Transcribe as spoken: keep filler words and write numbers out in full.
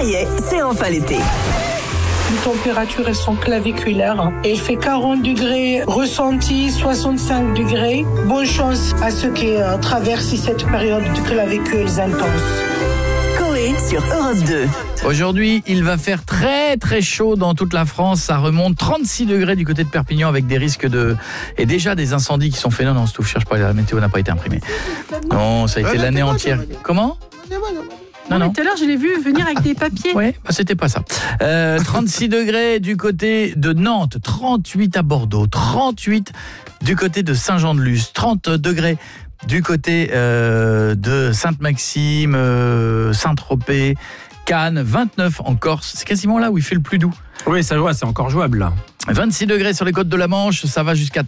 y est, c'est enfin l'été. Les températures, elles sont claviculaires. Et il fait quarante degrés ressenti, soixante-cinq degrés. Bonne chance à ceux qui euh, traversent cette période de clavicules intenses. Coé sur Europe deux. Aujourd'hui, il va faire très très chaud dans toute la France. Ça remonte trente-six degrés du côté de Perpignan avec des risques de... Et déjà des incendies qui sont faits. Non, non, Stouff, cherche pas, la météo n'a pas été imprimée. Non, ça a été l'année entière. Comment ? Non, non. Tout à l'heure, je l'ai vu venir avec des papiers. Oui, bah c'était pas ça. Euh, trente-six degrés du côté de Nantes, trente-huit à Bordeaux, trente-huit du côté de Saint-Jean-de-Luz, trente degrés du côté euh, de Sainte-Maxime, euh, Saint-Tropez, Cannes, vingt-neuf en Corse. C'est quasiment là où il fait le plus doux. Oui, ça va, c'est encore jouable là. vingt-six degrés sur les côtes de la Manche, ça va jusqu'à